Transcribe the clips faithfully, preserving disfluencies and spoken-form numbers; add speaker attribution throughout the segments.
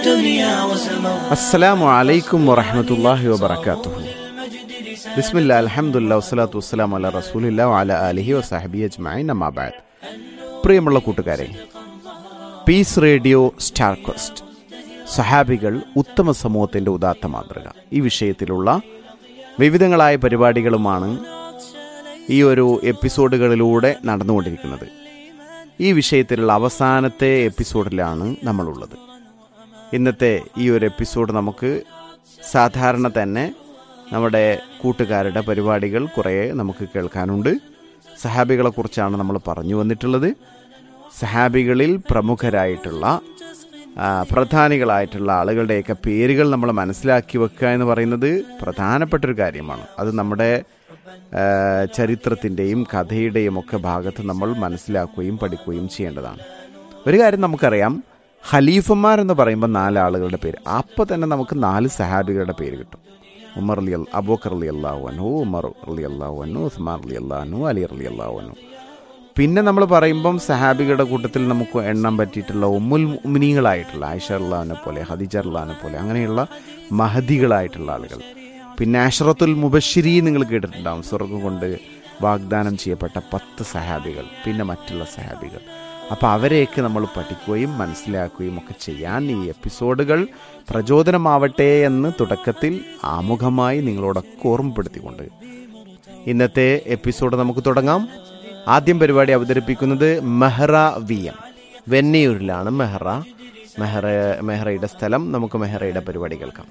Speaker 1: الدنيا وسموا.
Speaker 2: السلام عليكم ورحمة الله وبركاته. بسم الله الحمد لله والصلاة والسلام على رسول الله وعلى آله وصحبه أجمعين أما بعد. പ്രിയമുള്ള കൂട്ടുകാരെ, piece radio star question സഹാബികൾ ഉത്തമ സമൂഹത്തിൻ്റെ ഉദാത്ത മാതൃക ഈ വിഷയത്തിലുള്ള വിവിധങ്ങളായ പരിപാടികളുമാണ് ഈ ഒരു എപ്പിസോഡുകളിലൂടെ നടന്നുകൊണ്ടിരിക്കുന്നത്. ഈ വിഷയത്തിലുള്ള അവസാനത്തെ എപ്പിസോഡിലാണ് നമ്മളുള്ളത്. ഇന്നത്തെ ഈ ഒരു എപ്പിസോഡ് നമുക്ക് സാധാരണ തന്നെ നമ്മുടെ കൂട്ടുകാരുടെ പരിപാടികൾ കുറേ നമുക്ക് കേൾക്കാനുണ്ട്. സഹാബികളെക്കുറിച്ചാണ് നമ്മൾ പറഞ്ഞു വന്നിട്ടുള്ളത്. സഹാബികളിൽ പ്രമുഖരായിട്ടുള്ള പ്രധാനികളായിട്ടുള്ള ആളുകളുടെയൊക്കെ പേരുകൾ നമ്മൾ മനസ്സിലാക്കി വെക്കുക എന്ന് പറയുന്നത് പ്രധാനപ്പെട്ടൊരു കാര്യമാണ്. അത് നമ്മുടെ ചരിത്രത്തിൻ്റെയും കഥയുടെയും ഒക്കെ ഭാഗത്ത് നമ്മൾ മനസ്സിലാക്കുകയും പഠിക്കുകയും ചെയ്യേണ്ടതാണ്. ഒരു കാര്യം നമുക്കറിയാം, ഖലീഫന്മാരെന്ന് പറയുമ്പോൾ നാല് ആളുകളുടെ പേര്, അപ്പോൾ തന്നെ നമുക്ക് നാല് സഹാബികളുടെ പേര് കിട്ടും. ഉമർ അലി അബൂബക്കർ റളിയല്ലാഹു അൻഹു, ഉമർ റളിയല്ലാഹു അൻഹു, ഉസ്മാൻ റളിയല്ലാഹു അൻഹു, അലി റളിയല്ലാഹു അൻഹു. പിന്നെ നമ്മൾ പറയുമ്പം സഹാബികളുടെ കൂട്ടത്തിൽ നമുക്ക് എണ്ണാൻ പറ്റിയിട്ടുള്ള ഉമ്മുൽ മുഅ്മിനീങ്ങളായിട്ടുള്ള ആയിഷ റളിയല്ലാഹുവിനെ പോലെ, ഖദീജ റളിയല്ലാഹുവിനെ പോലെ അങ്ങനെയുള്ള മഹദികളായിട്ടുള്ള ആളുകൾ. പിന്നെ അശ്റത്തുൽ മുബശ്ശിരീൻ നിങ്ങൾ കേട്ടിട്ടുണ്ടാവും, സ്വർഗ്ഗം കൊണ്ട് വാഗ്ദാനം ചെയ്യപ്പെട്ട പത്ത് സഹാബികൾ, പിന്നെ മറ്റുള്ള സഹാബികൾ. അപ്പോൾ അവരെയൊക്കെ നമ്മൾ പഠിക്കുകയും മനസ്സിലാക്കുകയും ഒക്കെ ചെയ്യാൻ ഈ എപ്പിസോഡുകൾ പ്രചോദനമാവട്ടെ എന്ന് തുടക്കത്തിൽ ആമുഖമായി നിങ്ങളോടൊക്കെ ഓർമ്മപ്പെടുത്തിക്കൊണ്ട് ഇന്നത്തെ എപ്പിസോഡ് നമുക്ക് തുടങ്ങാം. ആദ്യം പരിപാടി അവതരിപ്പിക്കുന്നത് മെഹ്റ വി എം, വെന്നിയൂരിലാണ് മെഹ്റ. മെഹ്റ മെഹ്റയുടെ സ്ഥലം, നമുക്ക് മെഹ്റയുടെ പരിപാടി കേൾക്കാം.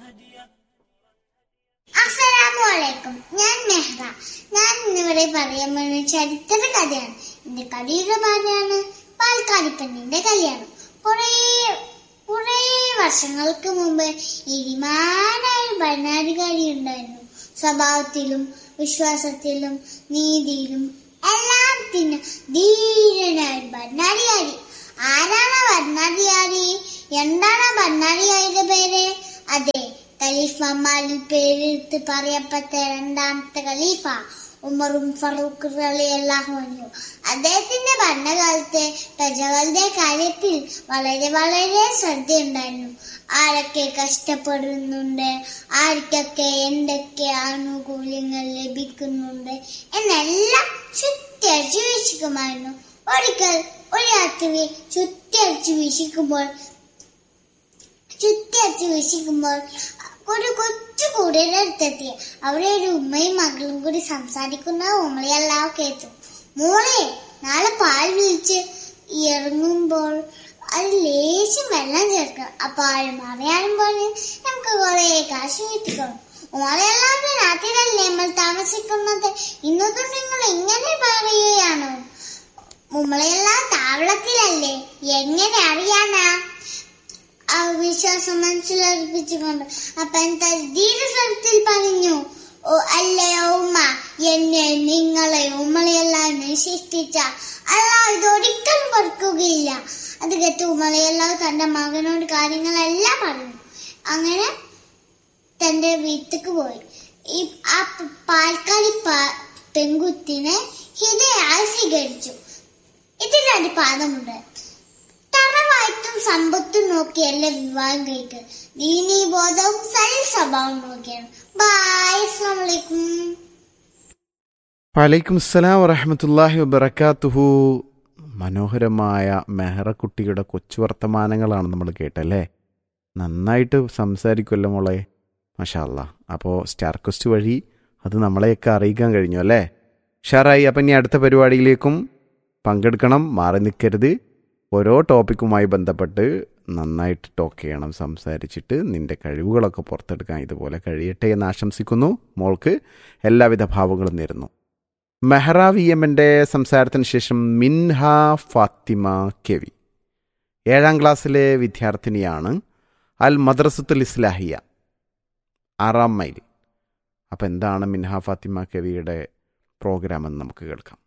Speaker 3: ഞാൻ മെഹ്റ. ഞാൻ ഇന്നിവിടെ പറയാൻ പോകുന്ന ചരിത്ര കഥയാണ്. എന്റെ കഥയുടെ ഭാര്യയാണ് പാൽക്കാരിപ്പന്നിന്റെ കല്യാണം. കുറേ കുറേ വർഷങ്ങൾക്ക് മുമ്പ് ഇരുമാനായ ഭരണാധികാരി ഉണ്ടായിരുന്നു. സ്വഭാവത്തിലും വിശ്വാസത്തിലും നീതിയിലും എല്ലാത്തിനും ധീരനായ ഭരണാധികാരി. ആരാണ് ഭരണാധികാരി? എന്താണ് ഭരണാധികാരിയുടെ പേര്? അതെ, ഖലീഫമാരിൽ പേരെടുത്ത് പറയപ്പെട്ട രണ്ടാമത്തെ ഖലീഫ ഉമറും ഫറൂഖ് റളിയല്ലാഹു അൻഹു. അദ്ദേഹത്തിന്റെ ഭരണകാലത്തെ പ്രജകളുടെ കാര്യത്തിൽ വളരെ വളരെ ശ്രദ്ധയുണ്ടായിരുന്നു. ആരൊക്കെ കഷ്ടപ്പെടുന്നുണ്ട്, ആർക്കൊക്കെ എന്തൊക്കെ ആനുകൂല്യങ്ങൾ ലഭിക്കുന്നുണ്ട് എന്നെല്ലാം ചുറ്റരിച്ചു വീക്ഷിക്കുമായിരുന്നു. ഒരിക്കൽ ഒരു രാത്രി ചുറ്റരിച്ചു വീക്ഷിക്കുമ്പോൾ ചുറ്റരിച്ചു വീക്ഷിക്കുമ്പോൾ ഒരു കൊച്ചു കൂടിയുടെ അടുത്തെത്തി. അവിടെ ഒരു ഉമ്മയും മകളും കൂടി സംസാരിക്കുന്ന ഉമ്മയെല്ലാം കേട്ടു. മോളെ, നാളെ പാൽ വിളിച്ച് ഇറങ്ങുമ്പോൾ അത് ലേശം വെള്ളം ചേർക്കണം. അപ്പൊ ആരും അറിയാനും പോലെ നമുക്ക് കുറെ കാശ് കിട്ടിക്കണം. ഉമ്മയെല്ലാവരും രാത്രിയിലല്ലേ നമ്മൾ താമസിക്കുന്നത്, ഇന്നത്തെ നിങ്ങൾ എങ്ങനെ പറയുകയാണോ? ഉമ്മയെല്ലാം താവളത്തിലല്ലേ, എങ്ങനെ അറിയാനാ? ആ വിശ്വാസം മനസ്സിലർപ്പിച്ചുകൊണ്ട് അപ്പൻ ധീരസ്വരത്തിൽ പറഞ്ഞു, ഓ അല്ലയോ ഉമ്മ, എന്നെ നിങ്ങളെ ഉമ്മളയെല്ലാം സൃഷ്ടിച്ച അല്ലാഹ് ഇതൊരിക്കലും പൊറുക്കുകയില്ല. അത് കേട്ട് ഉമ്മളയെല്ലാം തന്റെ മകനോട് കാര്യങ്ങളെല്ലാം പറഞ്ഞു. അങ്ങനെ തന്റെ വീട്ടിലേക്ക് പോയി. ഈ ആ പാൽക്കാരി പെൺകുത്തിനെ ഹിതയായി സ്വീകരിച്ചു. ഇതിനൊരു പാദമുണ്ട്, തറവായിട്ടും സമ്പത്തും നോക്കിയല്ല വിവാഹം കഴിക്കുക, ദീനീ ബോധവും സൽ സ്വഭാവം നോക്കിയാണ്. ബൈ, അസ്സലാമു അലൈക്കും.
Speaker 2: വലൈക്കും അസ്സലാം വറഹ്മത്തുള്ളാഹി വബറകാതുഹു. മനോഹരമായ മെഹ്റ കുട്ടിയുടെ കൊച്ചു വർത്തമാനങ്ങളാണ് നമ്മൾ കേട്ടല്ലേ. നന്നായിട്ട് സംസാരിക്കുമല്ലോ മോളെ, മാഷാ അല്ലാ. അപ്പോൾ സ്റ്റാർ ക്വസ്റ്റ് വഴി അത് നമ്മളെയൊക്കെ അറിയിക്കാൻ കഴിഞ്ഞു അല്ലേ. ഷാറായി. അപ്പം ഇനി അടുത്ത പരിപാടിയിലേക്കും പങ്കെടുക്കണം, മാറി നിൽക്കരുത്. ഓരോ ടോപ്പിക്കുമായി ബന്ധപ്പെട്ട് നന്നായിട്ട് ടോക്ക് ചെയ്യണം, സംസാരിച്ചിട്ട് നിൻ്റെ കഴിവുകളൊക്കെ പുറത്തെടുക്കാൻ ഇതുപോലെ കഴിയട്ടെ എന്ന് ആശംസിക്കുന്നു. മോൾക്ക് എല്ലാവിധ ഭാവങ്ങളും നേരുന്നു. മെഹ്റ വി എമ്മിൻ്റെ സംസാരത്തിന് ശേഷം മിൻഹ ഫാത്തിമ കെ വി, ഏഴാം ക്ലാസ്സിലെ വിദ്യാർത്ഥിനിയാണ്, അൽ മദ്രസത്തുൽ ഇസ്ലാഹിയ, ആറാം മൈൽ. അപ്പം എന്താണ് മിൻഹ ഫാത്തിമ കെ വിയുടെ പ്രോഗ്രാം എന്ന് നമുക്ക് കേൾക്കാം.